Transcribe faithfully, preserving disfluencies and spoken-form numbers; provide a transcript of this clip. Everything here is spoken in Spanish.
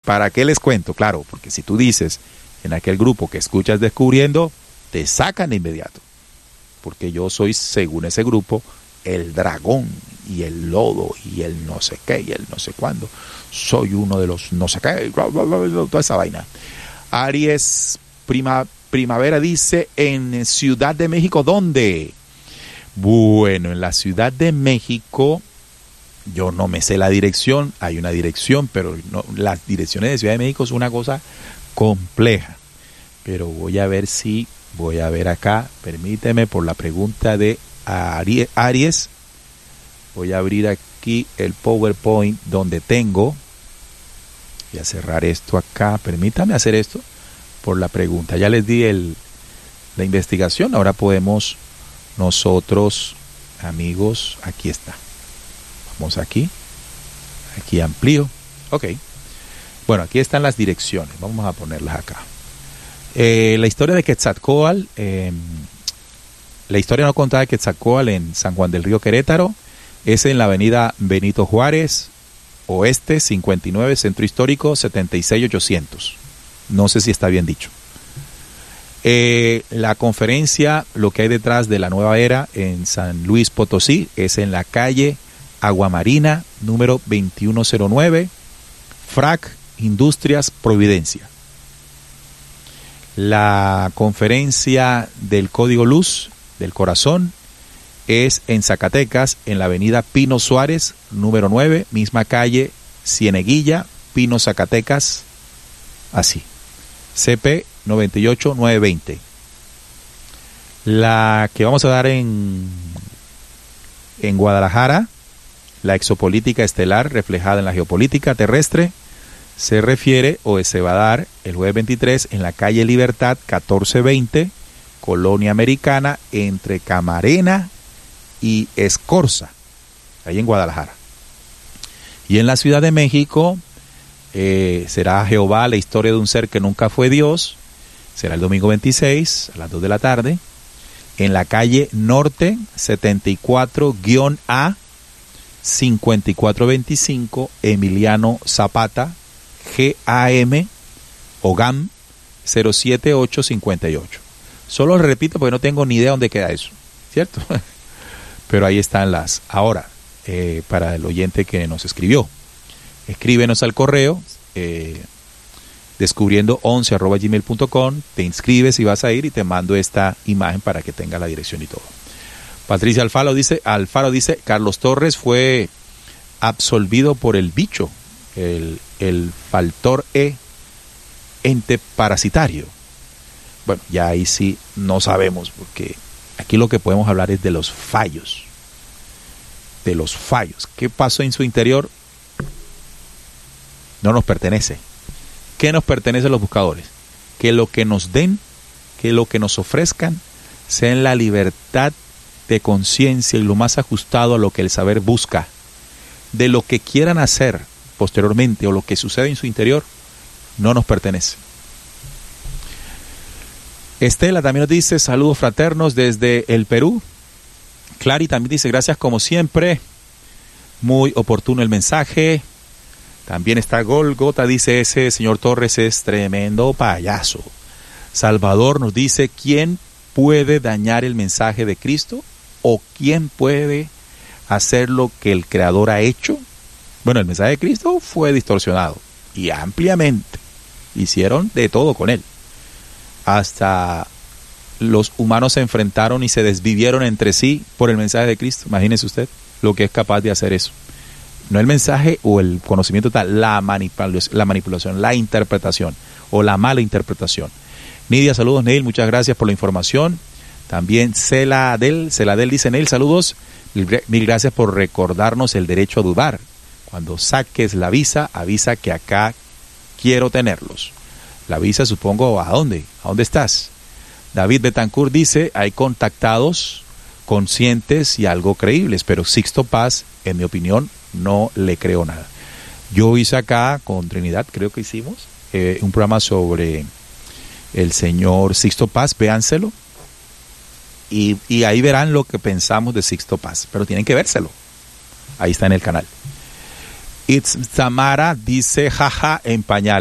¿para qué les cuento? Claro, porque si tú dices en aquel grupo que escuchas Descubriendo, te sacan de inmediato. Porque yo soy, según ese grupo, el dragón y el lodo y el no sé qué y el no sé cuándo. Soy uno de los no sé qué, bla, bla, bla, bla, toda esa vaina. Aries Prima, Primavera dice, en Ciudad de México, ¿dónde? Bueno, en la Ciudad de México, yo no me sé la dirección, hay una dirección, pero no, las direcciones de Ciudad de México es una cosa compleja. Pero voy a ver si, voy a ver acá, permíteme por la pregunta de Aries, Aries, voy a abrir aquí el PowerPoint donde tengo, voy a cerrar esto acá, permítame hacer esto por la pregunta, ya les di el, la investigación, ahora podemos nosotros, amigos, aquí está, vamos aquí, aquí amplío, ok, bueno, aquí están las direcciones, vamos a ponerlas acá. Eh, la historia de Quetzalcóatl, eh, la historia no contada de Quetzalcóatl en San Juan del Río, Querétaro, es en la avenida Benito Juárez, Oeste, cincuenta y nueve, Centro Histórico, setenta y seis ochocientos. No sé si está bien dicho. Eh, la conferencia, lo que hay detrás de la nueva era en San Luis Potosí, es en la calle Aguamarina, número veintiuno cero nueve, F R A C Industrias Providencia. La conferencia del Código Luz del Corazón es en Zacatecas, en la avenida Pino Suárez, número nueve, misma calle Cieneguilla, Pino, Zacatecas, así, C P noventa y ocho nueve veinte. La que vamos a dar en, en Guadalajara, la exopolítica estelar reflejada en la geopolítica terrestre, se refiere o se va a dar el jueves veintitrés en la calle Libertad catorce veinte, Colonia Americana, entre Camarena y Escorza, ahí en Guadalajara. Y en la Ciudad de México eh, será Jehová, la historia de un ser que nunca fue Dios, será el domingo veintiséis a las dos de la tarde, en la calle Norte setenta y cuatro A, cincuenta y cuatro veinticinco, Emiliano Zapata, G A M o G A M cero siete ocho cinco ocho. Solo lo repito porque no tengo ni idea dónde queda eso, ¿cierto? Pero ahí están las. Ahora, eh, para el oyente que nos escribió, escríbenos al correo eh, descubriendo once arroba gmail punto com, te inscribes y vas a ir y te mando esta imagen para que tenga la dirección y todo. Patricia Alfaro dice, Alfaro dice, Carlos Torres fue absolvido por el bicho, el, el Faltor E, ente parasitario. Bueno, ya ahí sí no sabemos, porque aquí lo que podemos hablar es de los fallos. De los fallos. ¿Qué pasó en su interior? No nos pertenece. ¿Qué nos pertenece a los buscadores? Que lo que nos den, que lo que nos ofrezcan, sea en la libertad de conciencia y lo más ajustado a lo que el saber busca. De lo que quieran hacer posteriormente o lo que sucede en su interior, no nos pertenece. Estela también nos dice, saludos fraternos desde el Perú. Clary también dice, gracias como siempre, muy oportuno el mensaje. También está Golgota, dice, ese señor Torres es tremendo payaso. Salvador nos dice, ¿quién puede dañar el mensaje de Cristo? ¿O quién puede hacer lo que el Creador ha hecho? Bueno, el mensaje de Cristo fue distorsionado y ampliamente. Hicieron de todo con él. Hasta los humanos se enfrentaron y se desvivieron entre sí por el mensaje de Cristo. Imagínese usted lo que es capaz de hacer eso. No el mensaje o el conocimiento tal, la manipulación, la manipulación, la interpretación o la mala interpretación. Nidia, saludos Neil, muchas gracias por la información. También Celadel, Celadel dice, Neil, saludos, mil gracias por recordarnos el derecho a dudar. Cuando saques la visa, avisa que acá quiero tenerlos. La visa, supongo, ¿a dónde? ¿A dónde estás? David Betancourt dice, hay contactados conscientes y algo creíbles, pero Sixto Paz, en mi opinión, no le creo nada. Yo hice acá con Trinidad, creo que hicimos, eh, un programa sobre el señor Sixto Paz, véanselo, y, y ahí verán lo que pensamos de Sixto Paz, pero tienen que vérselo. Ahí está en el canal. It's Tamara dice, jaja, en pañal.